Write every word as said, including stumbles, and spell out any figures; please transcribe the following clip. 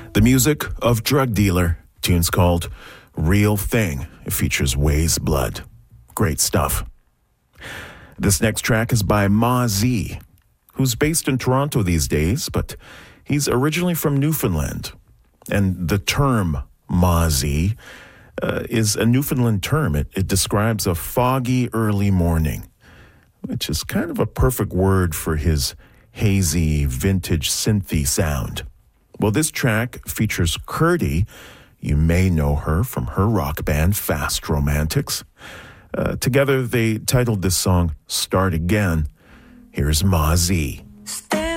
The music of Drug Dealer. Tune's called Real Thing. It features Waze Blood. Great stuff. This next track is by Ma Z, who's based in Toronto these days, but he's originally from Newfoundland. And the term Ma Z uh, is a Newfoundland term. It, it describes a foggy early morning, which is kind of a perfect word for his hazy, vintage synthy sound. Well, this track features Curdy. You may know her from her rock band, Fast Romantics. Uh, together, they titled this song Start Again. Here's Ma Z. Stay